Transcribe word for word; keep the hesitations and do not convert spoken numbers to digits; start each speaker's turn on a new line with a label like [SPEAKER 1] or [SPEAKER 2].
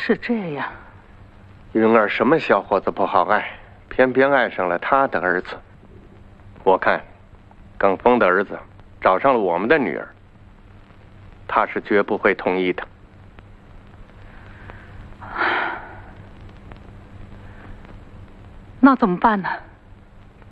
[SPEAKER 1] 是这样。
[SPEAKER 2] 云儿什么小伙子不好爱，偏偏爱上了他的儿子。我看，耿峰的儿子找上了我们的女儿，他是绝不会同意的。
[SPEAKER 1] 那怎么办呢？